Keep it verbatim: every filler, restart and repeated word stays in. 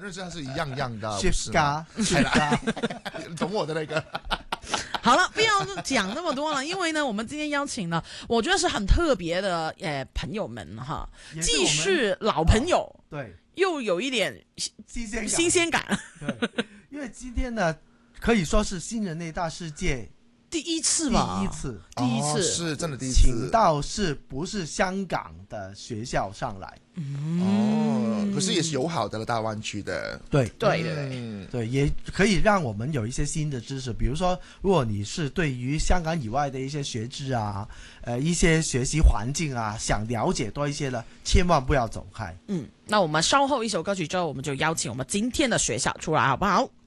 認識他是一樣樣的， 雪茄，雪茄， 懂我的那個。 好了，不要講那麼多了，因為呢，我們今天邀請了，我覺得是很特別的，誒、呃，朋友們哈，既是老朋友， 哦、對， 又有一點新鮮新鮮感。 對，因為今天呢，可以說是新人類大世界第一次吧， 第一次， 第一次、 哦、是真的第一次， 請到是不是香港的學校上來？ 嗯、 哦，可是也是友好的了，大灣區的， 對對對、 嗯、 對，也可以讓我們有一些新的知識，比如說，如果你是對於香港以外的一些學制啊，呃，一些學習環境啊，想了解多一些的，千萬不要走開。 嗯，那我們稍後一首歌曲之後，我們就邀請我們今天的學校出來，好不好？